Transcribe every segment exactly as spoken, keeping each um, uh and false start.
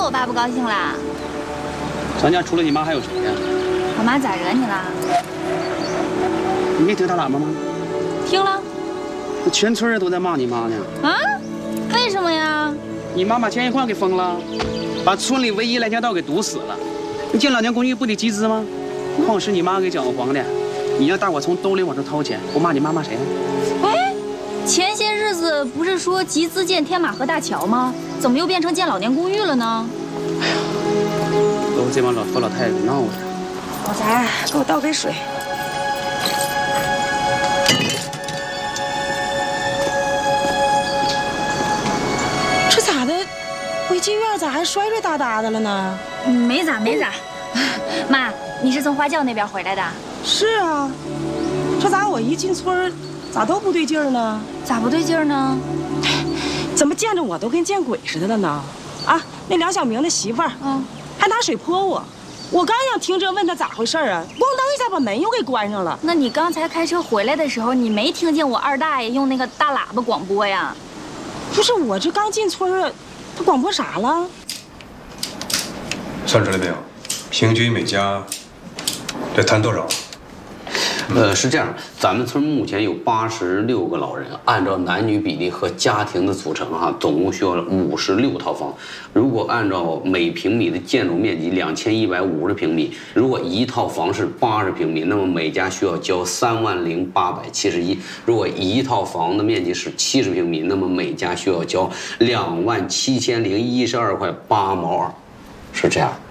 我爸不高兴啦？ 咱家除了你妈还有谁呀？ 我妈咋惹你了？ 你没听他喇叭吗？ 听了。 全村人都在骂你妈呢。 啊？为什么呀？ 你妈把钱一矿给封了，把村里唯一来钱道给堵死了。你建老年公寓不得集资吗？矿是你妈给搅和黄的，你让大伙从兜里往上掏钱，不骂你妈骂谁啊？ 哎，前些日子不是说集资建天马河大桥吗？怎么又变成建老年公寓了呢？ 哎呀，都是这帮老头老太太闹的。 老财，给我倒杯水。这咋的？我一进院咋还衰衰哒哒的了呢？ 没咋没咋。妈，你是从花轿那边回来的？ 是啊。这咋我一进村，咋都不对劲儿呢？ 咋不对劲儿呢？ 怎么见着我都跟见鬼似的了呢？啊，那梁小明的媳妇儿，嗯，还拿水泼我。我刚想停车问他咋回事啊，咣当一下把门又给关上了。 那你刚才开车回来的时候，你没听见我二大爷用那个大喇叭广播呀？ 不是，我这刚进村啊，他广播啥了？ 算出来没有？平均每家得摊多少？ 呃，是这样，咱们村目前有八十六个老人，按照男女比例和家庭的组成哈，总共需要五十六套房。如果按照每平米的建筑面积两千一百五十平米，如果一套房是八十平米，那么每家需要交三万零八百七十一；如果一套房的面积是七十平米，那么每家需要交两万七千零一十二块八毛二，是这样。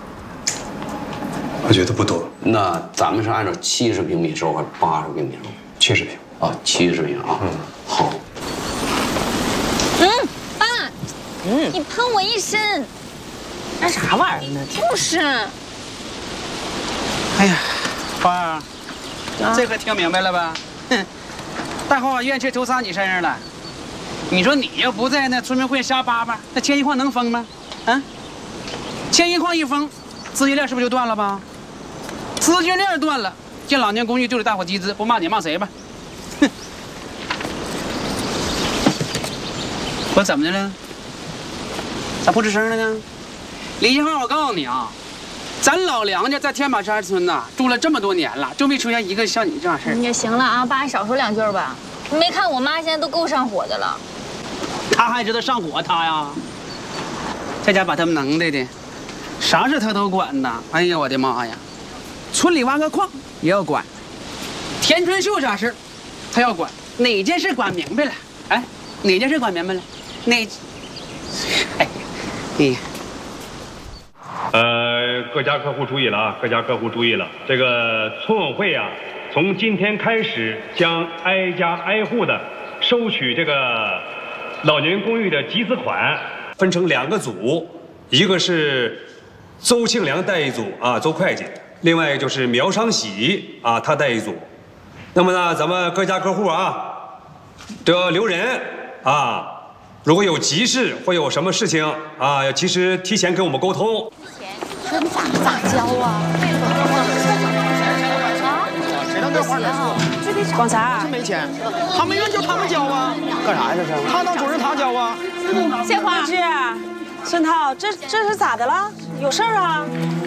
我觉得不多。 那咱们是按照七十平米收还是八十平米收？ 七十平啊，七十平啊。嗯，好。 嗯，爸，嗯，你喷我一身， 干啥玩意儿呢？ 就是。 哎呀，花儿，啊、这回听明白了吧？哼，大伙把怨气都撒你身上了。你说你要不在那村民会瞎叭叭，那千金矿能封吗？啊，千金矿一封，资金链是不是就断了吧？资金链断了，建老年公寓就得大伙集资，不骂你骂谁吧？哼！我怎么的了？咋不吱声了呢？李金花，我告诉你啊，咱老梁家在天马山村呐住了这么多年了，就没出现一个像你这样事儿。 也行了啊，爸，少说两句吧。你没看我妈现在都够上火的了。 她还知道上火，她呀，在家把他们能耐的，啥事她都管呐。哎呀，我的妈呀！村里挖个矿也要管，田春秀啥事他要管，哪件事管明白了？哎，哪件事管明白了？哪？哎，你。 呃，各家客户注意了啊！各家客户注意了，这个村委会啊，从今天开始将挨家挨户的收取这个老年公寓的集资款， 分成两个组，一个是邹庆良带一组啊，邹会计。另外就是苗昌喜啊，他带一组。那么呢，咱们各家客户啊，都要留人啊。如果有急事或有什么事情啊，要及时提前跟我们沟通。 这咋咋交啊？ 谁让这话来说？ 广财， 真没钱，他们人就他们交啊。 干啥呀这是？ 他当主任他交啊。 谢花是，孙涛，这这是咋的了？有事儿啊？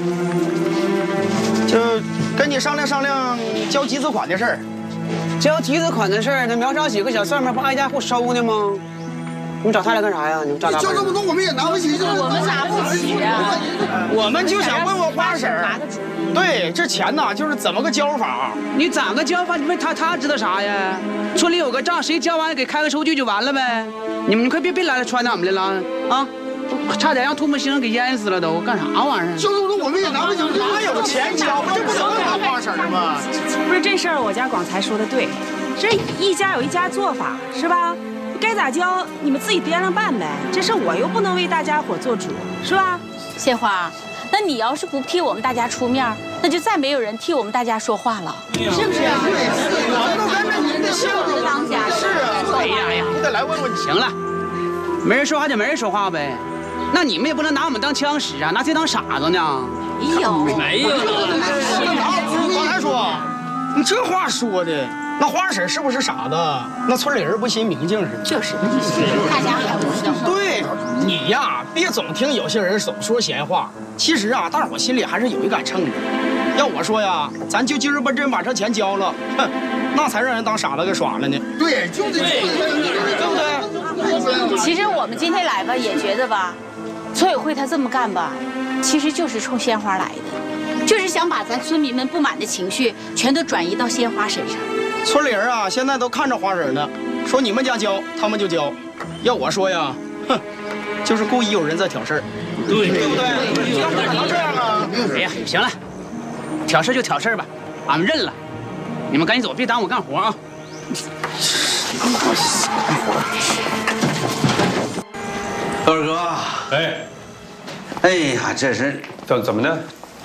就跟你商量商量交集资款的事儿。 交集资款的事儿，那苗昌喜和小四们不挨家户收呢吗？你们找他俩干啥呀？你们找他？ 交这么多，我们也拿不起。 我们拿不起啊！ 我们就想问问花婶儿，对，这钱呐，就是怎么个交法？ 你咋个交法？你问他，他知道啥呀？村里有个账，谁交完给开个收据就完了呗。你们快别别来传咱们来了啊！差点让唾沫星给淹死了都，干啥玩意儿？ 交这么多，我们也拿不起。 哪有钱交？这不能拿花婶儿吗？ 不是这事儿，我家广财说的对，这一家有一家做法，是吧？该咋交，你们自己掂量办呗。这事我又不能为大家伙做主，是吧？ 谢花，那你要是不替我们大家出面，那就再没有人替我们大家说话了， 是不是？我们都跟着您的性子当家。是啊，哎呀呀，你得来问问你。 行了，没人说话就没人说话呗。那你们也不能拿我们当枪使啊，拿谁当傻子呢？ 没有， 没有。 刚才说，你这话说的， 那花婶是不是傻子？那村里人不寻明镜似的。 就是，大家还不知道。 对你呀，别总听有些人总说闲话。其实啊，大伙心里还是有一杆秤的。要我说呀，咱就今儿不真把这钱交了，哼，那才让人当傻子给耍了呢。 对，就这， 对不对？ 其实我们今天来吧，也觉得吧，村委会他这么干吧，其实就是冲鲜花来的，就是想把咱村民们不满的情绪全都转移到鲜花身上。 村里人啊，现在都看着花婶呢，说你们家交，他们就交。要我说呀，哼，就是故意有人在挑事儿。对，对不对？要不可能这样啊！ 哎呀，行了，挑事就挑事吧，俺们认了。你们赶紧走，别耽误我干活啊！ 二哥， 哎， 哎呀，这是怎怎么的？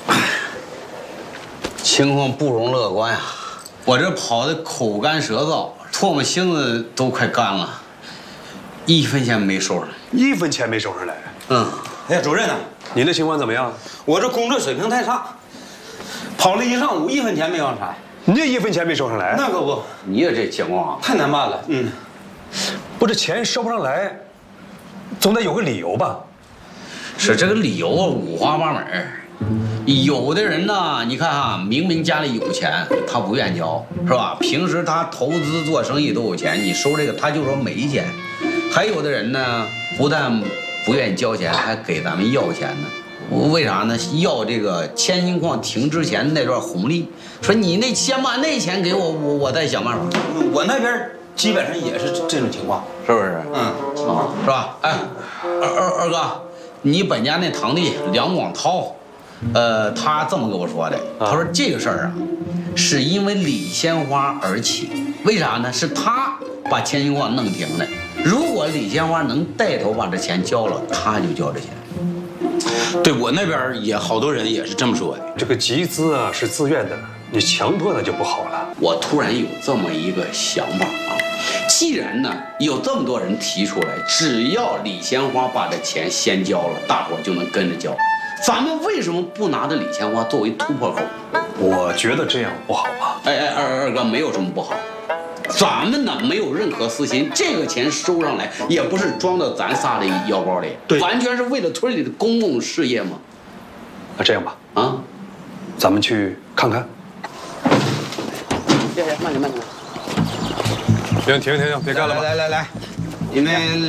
情况不容乐观呀！我这跑的口干舌燥，唾沫星子都快干了，一分钱没收上来。 一分钱没收上来。 嗯。 哎呀，主任呢？ 你的情况怎么样？ 我这工作水平太差，跑了一上午，一分钱没往来。 你这一分钱没收上来？ 那可不， 你也这情况啊， 太难办了。嗯， 不，这钱收不上来，总得有个理由吧？ 是这个理由啊，五花八门。有的人呢，你看哈，明明家里有钱，他不愿交，是吧？平时他投资做生意都有钱，你收这个他就说没钱。还有的人呢，不但不愿意交钱，还给咱们要钱呢。为啥呢？要这个千金矿停之前那段红利，说你那先把那钱给我，我我再想办法。 我那边基本上也是这种情况， 是不是？ 嗯， 啊，是吧？哎，二二二哥，你本家那堂弟梁广涛，呃，他这么跟我说的，他说这个事儿啊，是因为李鲜花而起，为啥呢？是他把千金矿弄停的。如果李鲜花能带头把这钱交了，他就交这钱。 对，我那边也好多人也是这么说的。 这个集资啊是自愿的，你强迫那就不好了。 我突然有这么一个想法啊，既然呢有这么多人提出来，只要李鲜花把这钱先交了，大伙就能跟着交。咱们为什么不拿着李鲜花作为突破口？ 我觉得这样不好吧？ 哎哎，二二哥没有什么不好。咱们呢没有任何私心，这个钱收上来也不是装到咱仨的腰包里，对，完全是为了村里的公共事业嘛。 那这样吧， 啊， 咱们去看看。 行行，慢点慢点。 行，停停停，别干了吧。 来来来，你们